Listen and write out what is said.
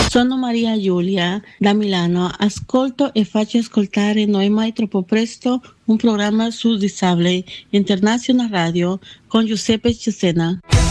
Sono Maria Giulia da Milano, ascolto e faccio ascoltare Noi Mai Troppo Presto, un programma sul disabile, International Radio, con Giuseppe Cesena.